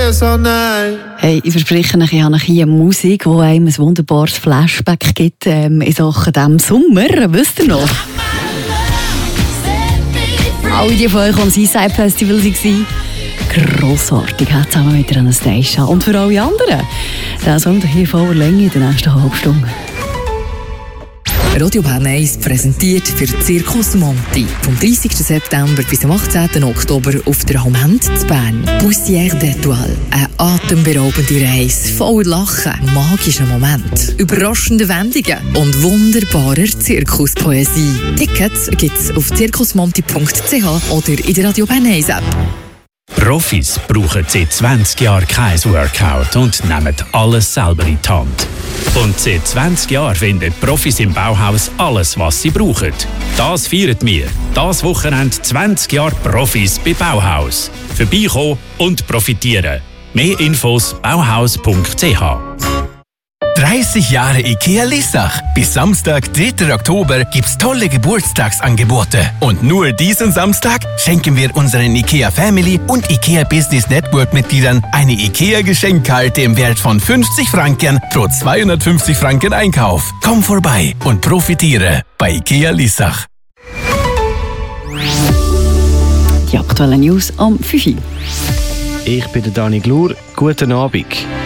so nice. Hey, ich verspreche euch, ich habe hier Musik, die einem ein wunderbares Flashback gibt in Sachen diesem Sommer. Wisst ihr noch? Alle die von euch am Seaside Festival waren grossartig, zusammen mit Anastasia. Und für alle anderen, der Song hier voller Länge in der nächsten halben Stunde. Radio Bern 1 präsentiert für Zirkus Monti. Vom 30. September bis zum 18. Oktober auf der Moment zu Bern. Poussière d'Étoile. Eine atemberaubende Reise voller Lachen, magischen Moment, überraschende Wendungen und wunderbarer Zirkuspoesie. Tickets gibt's auf zirkusmonti.ch oder in der Radio Bern 1 App. Profis brauchen seit 20 Jahren kein Workout und nehmen alles selber in die Hand. Und seit 20 Jahren finden Profis im Bauhaus alles, was sie brauchen. Das feiern wir. Das Wochenende 20 Jahre Profis bei Bauhaus. Vorbeikommen und profitieren. Mehr Infos bauhaus.ch. 30 Jahre IKEA Lissach. Bis Samstag, 3. Oktober, gibt's tolle Geburtstagsangebote. Und nur diesen Samstag schenken wir unseren IKEA Family und IKEA Business Network Mitgliedern eine IKEA Geschenkkarte im Wert von 50 Franken pro 250 Franken Einkauf. Komm vorbei und profitiere bei IKEA Lissach. Die aktuellen News am 5. Ich bin der Dani Glur. Guten Abend.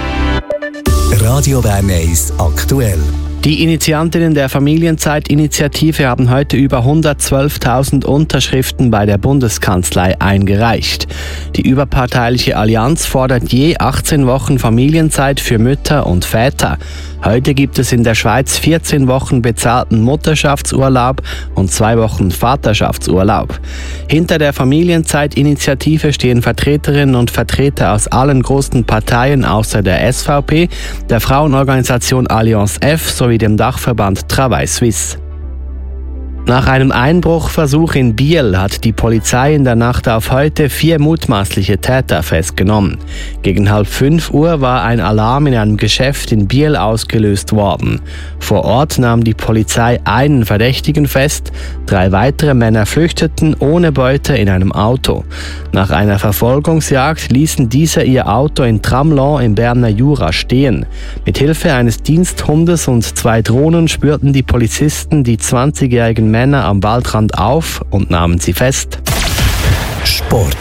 Radio Bern 1 aktuell. Die Initiantinnen der Familienzeit-Initiative haben heute über 112.000 Unterschriften bei der Bundeskanzlei eingereicht. Die überparteiliche Allianz fordert je 18 Wochen Familienzeit für Mütter und Väter. Heute gibt es in der Schweiz 14 Wochen bezahlten Mutterschaftsurlaub und 2 Wochen Vaterschaftsurlaub. Hinter der Familienzeit-Initiative stehen Vertreterinnen und Vertreter aus allen großen Parteien außer der SVP, der Frauenorganisation Allianz F sowie dem Dachverband Travail Suisse. Nach einem Einbruchversuch in Biel hat die Polizei in der Nacht auf heute 4 mutmaßliche Täter festgenommen. Gegen 4:30 Uhr war ein Alarm in einem Geschäft in Biel ausgelöst worden. Vor Ort nahm die Polizei einen Verdächtigen fest, 3 weitere Männer flüchteten ohne Beute in einem Auto. Nach einer Verfolgungsjagd ließen diese ihr Auto in Tramelan im Berner Jura stehen. Mit Hilfe eines Diensthundes und 2 Drohnen spürten die Polizisten die 20-jährigen Männer am Waldrand auf und nahmen sie fest. Sport.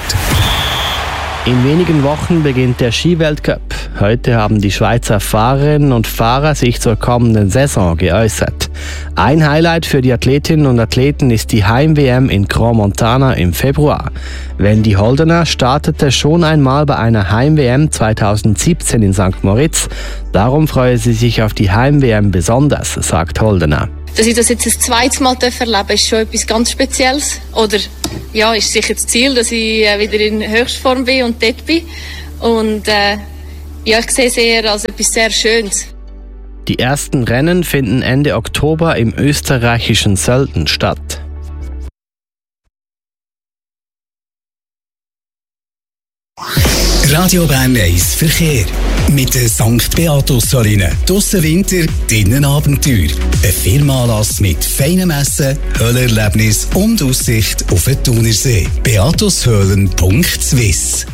In wenigen Wochen beginnt der Skiweltcup. Heute haben die Schweizer Fahrerinnen und Fahrer sich zur kommenden Saison geäußert. Ein Highlight für die Athletinnen und Athleten ist die Heim-WM in Grand Montana im Februar. Wendy Holdener startete schon einmal bei einer Heim-WM 2017 in St. Moritz. Darum freue sie sich auf die Heim-WM besonders, sagt Holdener. Dass ich das jetzt ein zweites Mal erleben darf, ist schon etwas ganz Spezielles. Oder ja, ist sicher das Ziel, dass ich wieder in Höchstform bin und dort bin. Und ja, ich sehe es eher als etwas sehr Schönes. Die ersten Rennen finden Ende Oktober im österreichischen Sölden statt. Radio Bern 1 Verkehr. Mit der St. Beatus-Saline. Draussen Winter, drinnen Abenteuer. Ein Firmenanlass mit feinem Essen, Höhlerlebnis und Aussicht auf den Thunersee. beatushöhlen.swiss.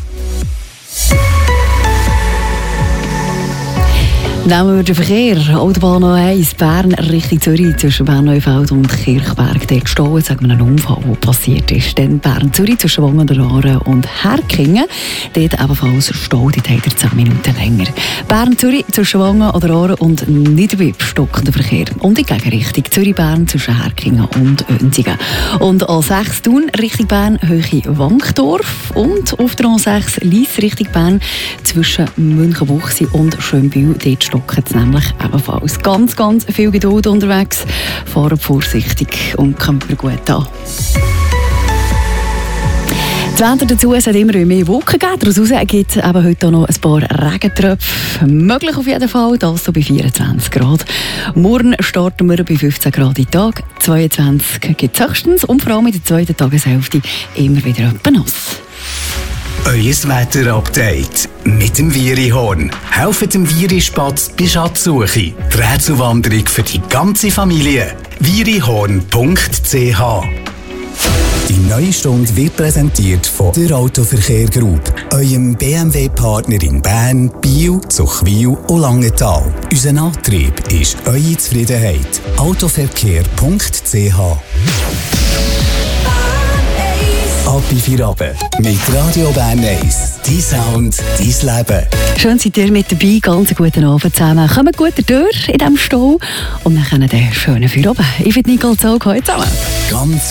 Nehmen wir den Verkehr. Autobahn A1 Bern Richtung Zürich zwischen Bern-Neufeld und Kirchberg. Dort gestanden, sagen wir, einen Unfall, der passiert ist. Dann Bern-Zürich zwischen Wangen-der-Aare und Herkingen. Dort ebenfalls Stau, die hat 10 Minuten länger. Bern-Zürich zwischen Wangen-der-Aare und Niederbipp stockender Verkehr. Und in Gegenrichtung Zürich-Bern zwischen Herkingen und Önsigen. Und A6 Thun Richtung Bern Höhe Wankdorf. Und auf der A6 Lyss Richtung Bern zwischen Münchenbuchsee und Schönbühl. Dort stocken es nämlich ebenfalls. Ganz, ganz viel Geduld unterwegs. Fahrt vorsichtig und kommt gut an. Das Wetter dazu, es hat immer mehr Wolken gegeben. Daraus gibt es heute auch noch ein paar Regentröpfe. Möglich auf jeden Fall, das so bei 24 Grad. Morgen starten wir bei 15 Grad in Tag. 22 gibt es höchstens und vor allem in der zweiten Tageshälfte immer wieder etwas nass. Euer Wetter-Update mit dem Virihorn. Helft dem Virispatz bei Schatzsuche. Die Rätselwanderung für die ganze Familie. virihorn.ch Die neue Stunde wird präsentiert von der Autoverkehr Group, eurem BMW-Partner in Bern, Biel, Zuchwil und Langenthal. Unser Antrieb ist eure Zufriedenheit. Autoverkehr.ch. Ab in Feierabend mit Radio Bern 1. Dein Sound, dein Leben. Schön seid ihr mit dabei. Ganz guten Abend zusammen. Kommt gut durch in diesem Stau und wir können den schönen Feierabend. Ich bin Nicole Zog heute zusammen. Ganz